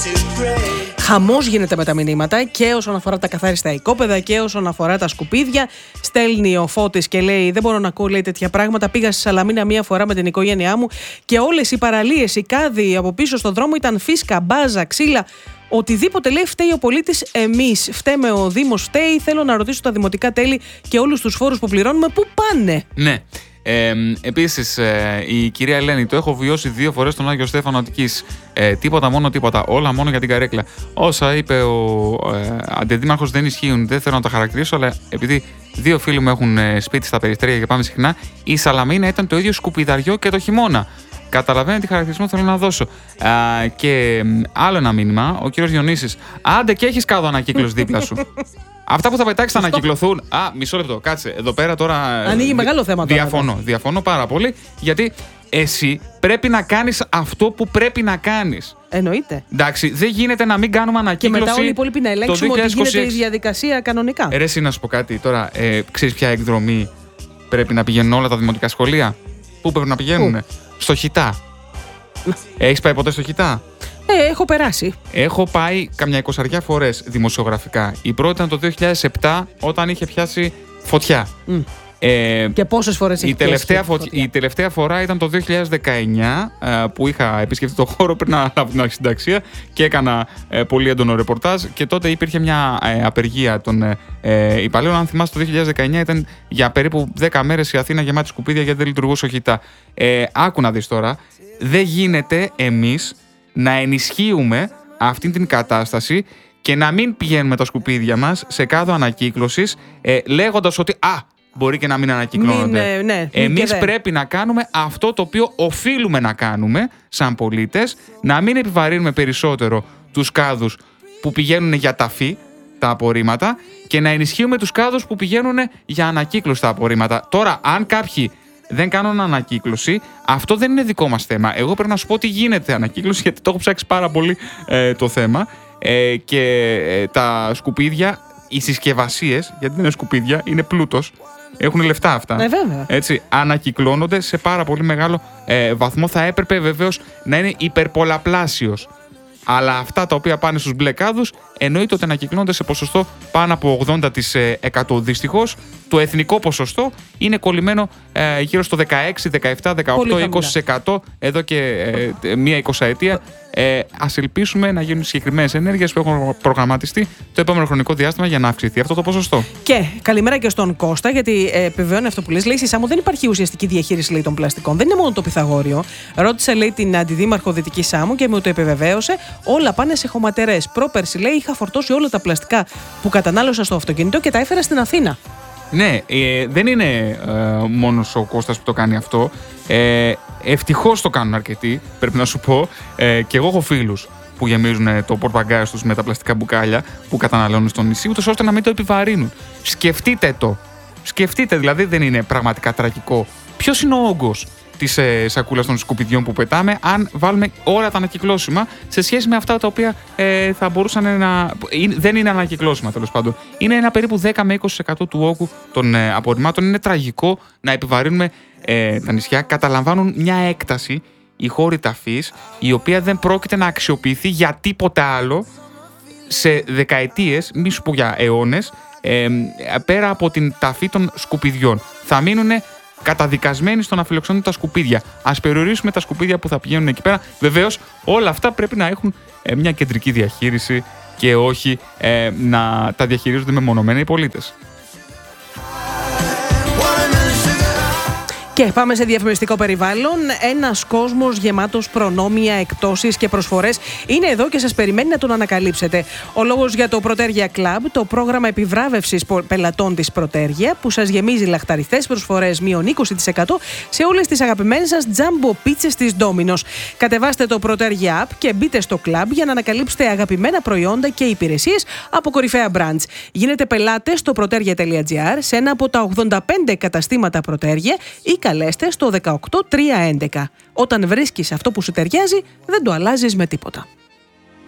Χαμός γίνεται με τα μηνύματα και όσον αφορά τα καθάριστα οικόπεδα και όσον αφορά τα σκουπίδια. Στέλνει ο Φώτης και λέει: δεν μπορώ να ακούω, λέει, τέτοια πράγματα. Πήγα στη Σαλαμίνα μία φορά με την οικογένειά μου και όλες οι παραλίες, οι κάδοι από πίσω στον δρόμο ήταν φίσκα, μπάζα, ξύλα. Οτιδήποτε, λέει, φταίει ο πολίτης, εμείς. Φταίμε, ο Δήμος φταίει. Θέλω να ρωτήσω τα δημοτικά τέλη και όλους τους φόρους που πληρώνουμε, πού πάνε. Ναι. Επίσης, η κυρία Ελένη, το έχω βιώσει 2 φορές στον Άγιο Στέφανο Αττικής. Τίποτα, μόνο τίποτα. Όλα μόνο για την καρέκλα. Όσα είπε ο αντιδήμαρχος δεν ισχύουν. Δεν θέλω να τα χαρακτηρίσω, αλλά επειδή 2 φίλοι μου έχουν σπίτι στα Περιστέρια και πάμε συχνά, η Σαλαμίνα ήταν το ίδιο σκουπιδαριό και το χειμώνα. Καταλαβαίνετε τι χαρακτηρισμό θέλω να δώσω. Και άλλο ένα μήνυμα, ο κύριος Διονύσης. Άντε και έχεις κάδο ανακύκλωση δίπλα σου. Αυτά που θα πετάξεις θα ανακυκλωθούν. Μισό λεπτό, κάτσε. Εδώ πέρα τώρα. Ανοίγει μεγάλο θέμα τώρα. Διαφωνώ πάρα πολύ, γιατί εσύ πρέπει να κάνεις αυτό που πρέπει να κάνεις. Εννοείται. Εντάξει, δεν γίνεται να μην κάνουμε ανακύκλωση. Και μετά όλοι οι υπόλοιποι να ελέγξουμε ότι γίνεται η διαδικασία κανονικά. Εσύ, να σου πω κάτι τώρα. Ξέρεις ποια εκδρομή πρέπει να πηγαίνουν όλα τα δημοτικά σχολεία? Πού πρέπει να πηγαίνουν? Στο Χιτά. Έχεις πάει ποτέ στο Χιτά? Έχω περάσει. Έχω πάει καμιά 20 φορές δημοσιογραφικά. Η πρώτη ήταν το 2007 όταν είχε πιάσει φωτιά. Και πόσες φορές έχει πιάσει φωτιά? Η τελευταία φορά ήταν το 2019 που είχα επισκεφτεί το χώρο πριν να λάβω την αρχισυνταξία και έκανα πολύ έντονο ρεπορτάζ και τότε υπήρχε μια απεργία των υπαλλήλων. Αν θυμάσαι, το 2019 ήταν για περίπου 10 μέρες η Αθήνα γεμάτη σκουπίδια γιατί δεν λειτουργούσε ο Χιτά. Άκου να δεις τώρα, δεν γίνεται εμείς να ενισχύουμε αυτή την κατάσταση και να μην πηγαίνουμε τα σκουπίδια μας σε κάδο ανακύκλωσης λέγοντας ότι μπορεί και να μην ανακυκλώνονται. Εμείς πρέπει να κάνουμε αυτό το οποίο οφείλουμε να κάνουμε σαν πολίτες, να μην επιβαρύνουμε περισσότερο τους κάδους που πηγαίνουν για ταφή τα απορρίμματα και να ενισχύουμε τους κάδους που πηγαίνουν για ανακύκλωση τα απορρίμματα. Τώρα, αν κάποιοι δεν κάνουν ανακύκλωση, αυτό δεν είναι δικό μας θέμα. Εγώ πρέπει να σου πω ότι γίνεται ανακύκλωση, γιατί το έχω ψάξει πάρα πολύ το θέμα. Και τα σκουπίδια, οι συσκευασίες, γιατί δεν είναι σκουπίδια, είναι πλούτος. Έχουν λεφτά αυτά. Έτσι, ανακυκλώνονται σε πάρα πολύ μεγάλο βαθμό. Θα έπρεπε βεβαίως να είναι υπερπολαπλάσιος. Αλλά αυτά τα οποία πάνε στους μπλε κάδους εννοείται ότι ανακυκλώνονται σε ποσοστό πάνω από 80%. Δυστυχώς το εθνικό ποσοστό είναι κολλημένο γύρω στο 16, 17, 18, 20% εδώ και μία 20ετία. Ας ελπίσουμε να γίνουν συγκεκριμένες ενέργειες που έχουν προγραμματιστεί το επόμενο χρονικό διάστημα για να αυξηθεί αυτό το ποσοστό. Και καλημέρα και στον Κώστα, γιατί επιβεβαιώνει αυτό που λες. Λέει: στη Σάμο δεν υπάρχει ουσιαστική διαχείριση, λέει, των πλαστικών. Δεν είναι μόνο το Πυθαγόριο. Ρώτησα, λέει, την αντιδήμαρχο Δυτική Σάμου και μου το επιβεβαίωσε. Όλα πάνε σε χωματερές. Πρόπερση, λέει, είχα φορτώσει όλα τα πλαστικά που κατανάλωσα στο αυτοκίνητο και τα έφερα στην Αθήνα. Ναι, δεν είναι μόνος ο Κώστας που το κάνει αυτό. Ευτυχώς το κάνουν αρκετοί, πρέπει να σου πω. Και εγώ έχω φίλους που γεμίζουν το πορτμπαγκάζ τους με τα πλαστικά μπουκάλια που καταναλώνουν στο νησί, ούτως ώστε να μην το επιβαρύνουν. Σκεφτείτε το. Σκεφτείτε, δηλαδή δεν είναι πραγματικά τραγικό? Ποιος είναι ο όγκος της σακούλας των σκουπιδιών που πετάμε, αν βάλουμε όλα τα ανακυκλώσιμα σε σχέση με αυτά τα οποία θα μπορούσαν να. Δεν είναι ανακυκλώσιμα, τέλος πάντων. Είναι ένα περίπου 10 με 20% του όγκου των απορριμμάτων. Είναι τραγικό να επιβαρύνουμε τα νησιά. Καταλαμβάνουν μια έκταση οι χώροι ταφής, η οποία δεν πρόκειται να αξιοποιηθεί για τίποτα άλλο σε δεκαετίες, μη σου πω για αιώνες, πέρα από την ταφή των σκουπιδιών. Θα μείνουν καταδικασμένοι στο να φιλοξενούν τα σκουπίδια. Ας περιορίσουμε τα σκουπίδια που θα πηγαίνουν εκεί πέρα. Βεβαίως, όλα αυτά πρέπει να έχουν μια κεντρική διαχείριση και όχι να τα διαχειρίζονται μεμονωμένα οι πολίτες. Και πάμε σε διαφημιστικό περιβάλλον. Ένας κόσμος γεμάτος προνόμια, εκπτώσεις και προσφορές είναι εδώ και σας περιμένει να τον ανακαλύψετε. Ο λόγος για το Πρωτέργεια Club, το πρόγραμμα επιβράβευσης πελατών της Πρωτέργεια, που σας γεμίζει λαχταριστές προσφορές μείον 20% σε όλες τις αγαπημένες σας τζάμπο πίτσες της Domino's. Κατεβάστε το Πρωτέργεια App και μπείτε στο club για να ανακαλύψετε αγαπημένα προϊόντα και υπηρεσίες από κορυφαία brands. Γίνετε πελάτες στο protergia.gr, σε ένα από τα 85 καταστήματα Πρωτέργεια, ή καλέστε στο 18311. Όταν βρίσκεις αυτό που σου ταιριάζει, δεν το αλλάζεις με τίποτα.